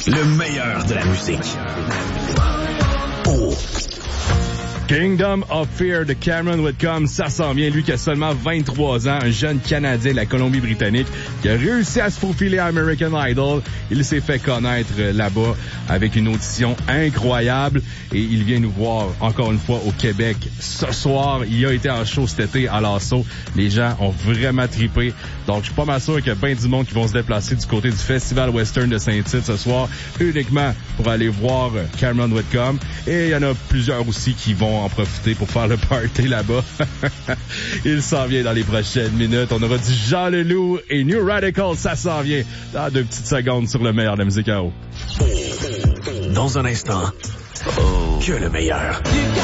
Le meilleur de la musique. Oh. Kingdom of Fear de Cameron Whitcomb, ça s'en vient. Lui qui a seulement 23 ans, un jeune Canadien de la Colombie-Britannique qui a réussi à se faufiler à American Idol. Il s'est fait connaître là-bas avec une audition incroyable et il vient nous voir encore une fois au Québec ce soir. Il a été en show cet été à l'Assaut. Les gens ont vraiment trippé. Donc, je suis pas mal sûr qu'il y a bien du monde qui vont se déplacer du côté du Festival Western de Saint-Tite ce soir uniquement pour aller voir Cameron Whitcomb. Et il y en a plusieurs aussi qui vont en profiter pour faire le party là-bas. Il s'en vient dans les prochaines minutes. On aura du Jean Leloup et New Radical, ça s'en vient dans 2 petites secondes sur le meilleur de la musique à eau. Dans un instant, que le meilleur.